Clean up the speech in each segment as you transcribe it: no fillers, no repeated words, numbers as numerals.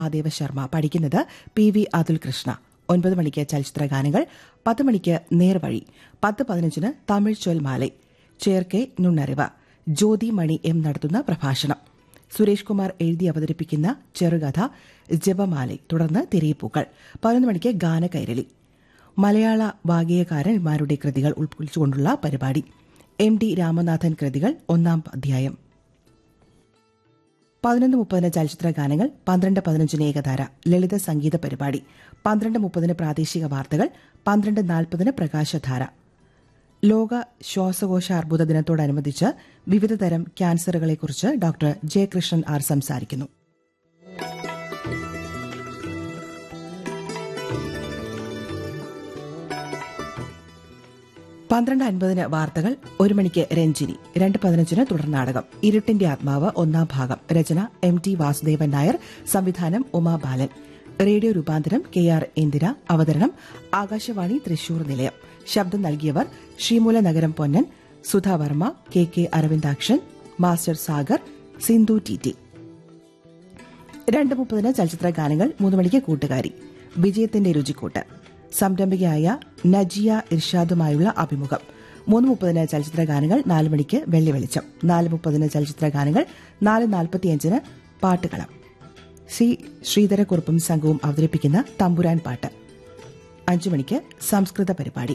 ആദേവ ശർമ്മ. പഠിക്കുന്നത് PV അതുൽ കൃഷ്ണ. 9 മണിക്ക് ചലച്ചിത്ര ഗാനങ്ങൾ, 10 മണിക്ക് നേർവഴി, 10:15 തമിഴ് ചൊൽമാലൈ, ചേർക്കെ നുണ്ണറിവ്, ജ്യോതി മണി എം നടത്തുന്ന പ്രഭാഷണം, സുരേഷ് കുമാർ എഴുതി അവതരിപ്പിക്കുന്ന ചെറുകഥ ജപമാലൈ, തുടർന്ന് തിരയിപ്പൂക്കൾ. 11 മണിക്ക് ഗാനകൈരളി, മലയാള വാഗ്ഗേയകാരന്മാരുടെ കൃതികൾ ഉൾക്കൊള്ളിച്ചുകൊണ്ടുള്ള പരിപാടി. MD രാമനാഥൻ കൃതികൾ, 1-ാം അധ്യായം. 11:30 ചലച്ചിത്ര ഗാനങ്ങൾ, 12:15 ഏകധാര ലളിത സംഗീത പരിപാടി, 12:30 പ്രാദേശിക വാർത്തകൾ, 12:40 പ്രകാശധാര. ലോക ശ്വാസകോശ അർബുദ ദിനത്തോടനുബന്ധിച്ച് വിവിധ തരം ക്യാൻസറുകളെക്കുറിച്ച് ഡോക്ടർ ജയകൃഷ്ണൻ ആർ സംസാരിക്കുന്നു. 12:50 വാർത്തകൾ, 1 മണിക്ക് രഞ്ജിനി, 2:15 തുടർനാടകം ഇരുട്ടിന്റെ ആത്മാവ് 1-ാം ഭാഗം. രചന MT വാസുദേവൻ നായർ, സംവിധാനം ഉമാ ബാലൻ. റേഡിയോ രൂപാന്തരം KR ഇന്ദിര. അവതരണം ആകാശവാണി തൃശൂർ നിലയം. ശബ്ദം നൽകിയവർ ശ്രീമൂല നഗരം Ponnan, Sudha Varma, KK Aravindakshan, master Sagar, Sindhu TT. 2:30 ചലച്ചിത്ര ഗാനങ്ങൾ, 3 മണിക്ക് കൂട്ടുകാരി, വിജയത്തിന്റെ രുചിക്കൂട്ട്, സംരംഭകയായ നജിയ ഇർഷാദുമായുള്ള അഭിമുഖം. 3:30 ചലച്ചിത്ര ഗാനങ്ങൾ, 4 മണിക്ക് വെള്ളി വെളിച്ചം, 4:30 ചലച്ചിത്ര ഗാനങ്ങൾ, 4:45 പാട്ടുകളം. ശ്രീധരക്കുറുപ്പും സംഘവും അവതരിപ്പിക്കുന്ന തമ്പുരാൻ പാട്ട്. 5 മണിക്ക് സംസ്കൃത പരിപാടി.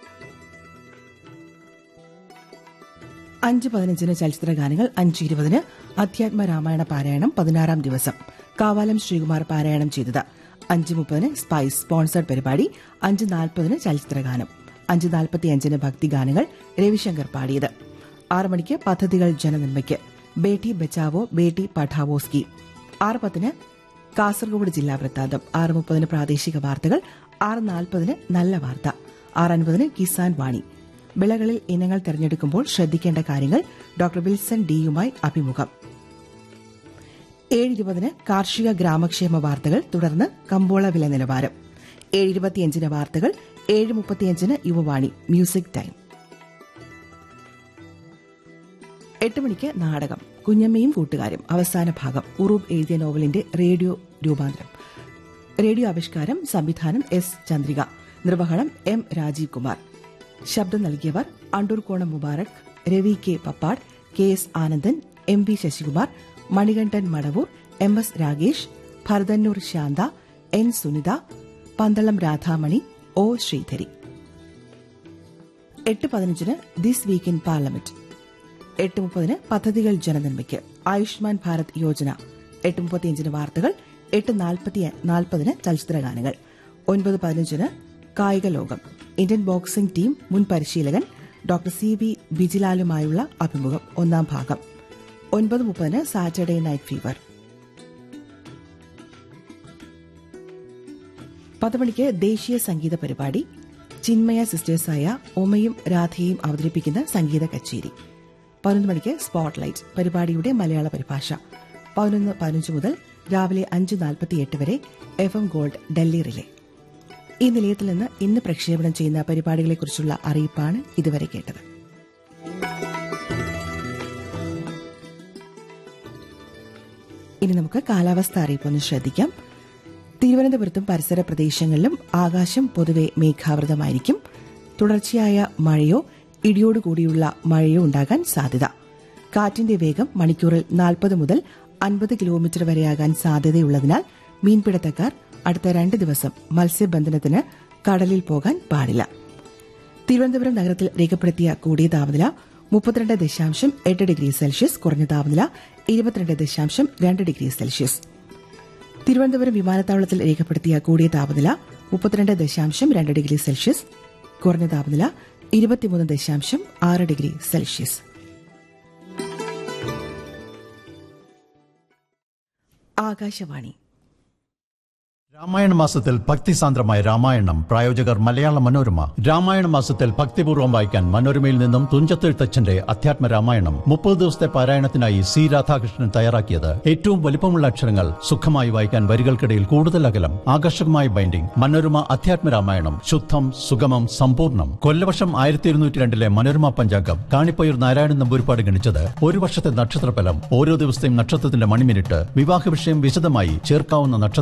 5:15 ചലച്ചിത്ര ഗാനങ്ങൾ, 5:20 അധ്യാത്മ രാമായണ പാരായണം 16-ാം ദിവസം, കാവാലം ശ്രീകുമാർ പാരായണം ചെയ്തത്. 5:30 സ്പൈസ് സ്പോൺസർഡ് പരിപാടി. 5:40 ചലച്ചിത്ര ഗാനം, 5:45 ഭക്തിഗാനങ്ങൾ, രവിശങ്കർ പാടിയത്. 6 മണിക്ക് പദ്ധതികൾ ജനനന്മയ്ക്ക്, ബേട്ടി ബച്ചാവോ ബേട്ടി പഠാവോ സ്കീം. 6:10 കാസർഗോഡ് ജില്ലാ വൃത്താന്തം. 6:30 പ്രാദേശിക വാർത്തകൾ, 6:40 നല്ല വാർത്ത, 6:50 കിസാൻ വാണി. വിളകളിൽ ഇനങ്ങൾ തെരഞ്ഞെടുക്കുമ്പോൾ ശ്രദ്ധിക്കേണ്ട കാര്യങ്ങൾ, ഡോക്ടർ വിൽസൺ ഡിയുമായി അഭിമുഖം. 7:20 കാർഷിക ഗ്രാമക്ഷേമ വാർത്തകൾ, തുടർന്ന് കമ്പോള വില നിലവാരം. 7:25 വാർത്തകൾ, 7:35 യുവവാണി മ്യൂസിക് ടൈം. 8 മണിക്ക് നാടകം കുഞ്ഞമ്മയും കൂട്ടുകാരും, അവസാന ഭാഗം. ഉറൂബ് എഴുതിയ നോവലിന്റെ റേഡിയോ രൂപാന്തരം. റേഡിയോ ആവിഷ്കാരം, സംവിധാനം S ചന്ദ്രിക, നിർവഹണം M രാജീവ് കുമാർ. ശബ്ദം നൽകിയവർ Andoorkonam Mubarak, Ravi K പപ്പാട്, KS Anandan, MV Sasikumar, Manikandan Madavoor, MS Ragesh, Bharathannoor Shantha, N Sunitha, Pandalam Radhamani, O Sreedhari. 8:15 this week in parliament. 8:30 പദ്ധതികൾ ജനനന്മയ്ക്ക്, ആയുഷ്മാൻ ഭാരത് യോജന. 8:35 വാർത്തകൾ, 8:40 ചലച്ചിത്ര ഗാനങ്ങൾ. 9:15 കായിക ലോകം. ഇന്ത്യൻ ബോക്സിംഗ് ടീം മുൻ പരിശീലകൻ ഡോക്ടർ CV ബിജിലാലുമായുള്ള അഭിമുഖം, 1-ാം ഭാഗം. 9:30 സാറ്റർഡേ നൈറ്റ് ഫീവർ. 10 മണിക്ക് ദേശീയ സംഗീത പരിപാടി. ചിന്മയ സിസ്റ്റേഴ്സായ ഉമയും രാധയും അവതരിപ്പിക്കുന്ന സംഗീത കച്ചേരി. 11 മണിക്ക് സ്പോട്ട്ലൈറ്റ്, പരിപാടിയുടെ മലയാള പരിഭാഷ. 11:15 മുതൽ രാവിലെ 5:48 വരെ FM ഗോൾഡ് ഡൽഹി റിലേ. ഈ നിലയത്തിൽ നിന്ന് ഇന്ന് പ്രക്ഷേപണം ചെയ്യുന്ന പരിപാടികളെക്കുറിച്ചുള്ള അറിയിപ്പാണ് ഇതുവരെ കേട്ടത്. ഇനി നമുക്ക് കാലാവസ്ഥ അറിയിപ്പൊന്ന് ശ്രദ്ധിക്കാം. തിരുവനന്തപുരത്തും പരിസര പ്രദേശങ്ങളിലും ആകാശം പൊതുവെ മേഘാവൃതമായിരിക്കും. തുടർച്ചയായ മഴയോ ഇടിയോടുകൂടിയുള്ള മഴയോ ഉണ്ടാകാൻ സാധ്യത. കാറ്റിന്റെ വേഗം മണിക്കൂറിൽ 40 മുതൽ 50 കിലോമീറ്റർ വരെയാകാൻ സാധ്യതയുള്ളതിനാൽ മീൻപിടുത്തക്കാർ അടുത്ത 2 ദിവസം മത്സ്യബന്ധനത്തിന് കടലിൽ പോകാൻ പാടില്ല. തിരുവനന്തപുരം നഗരത്തിൽ രേഖപ്പെടുത്തിയ കൂടിയ താപനില 32.8 ഡിഗ്രി സെൽഷ്യസ്, കുറഞ്ഞ താപനില 22.2 ഡിഗ്രി സെൽഷ്യസ്. തിരുവനന്തപുരം വിമാനത്താവളത്തിൽ രേഖപ്പെടുത്തിയ കൂടിയ താപനില 32.2 ഡിഗ്രി സെൽഷ്യസ്, കുറഞ്ഞ താപനില 23.6 ഡിഗ്രി സെൽഷ്യസ്. ആകാശവാണി. രാമായണ മാസത്തിൽ ഭക്തിസാന്ദ്രമായ രാമായണം. പ്രായോജകർ മലയാള മനോരമ. രാമായണ മാസത്തിൽ ഭക്തിപൂർവ്വം വായിക്കാൻ മനോരമയിൽ നിന്നും തുഞ്ചത്തെഴുത്തച്ഛന്റെ അധ്യാത്മ രാമായണം 30 ദിവസത്തെ പാരായണത്തിനായി C രാധാകൃഷ്ണൻ തയ്യാറാക്കിയത്. ഏറ്റവും വലിപ്പമുള്ള അക്ഷരങ്ങൾ, സുഖമായി വായിക്കാൻ വരികൾക്കിടയിൽ കൂടുതൽ അകലം, ആകർഷകമായ ബൈൻഡിംഗ്. മനോരമ അധ്യാത്മ രാമായണം, ശുദ്ധം, സുഗമം, സമ്പൂർണ്ണം. കൊല്ലവർഷം 1202 മനോരമ പഞ്ചാംഗം കാണിപ്പയ്യൂർ നാരായണൻ നമ്പൂരിപ്പാട് ഗണിച്ചത്. ഒരു വർഷത്തെ നക്ഷത്രഫലം, ഓരോ ദിവസത്തെയും നക്ഷത്രത്തിന്റെ മണിമിനിറ്റ്, വിവാഹ വിഷയം വിശദമായി ചേർക്കാവുന്ന നക്ഷത്ര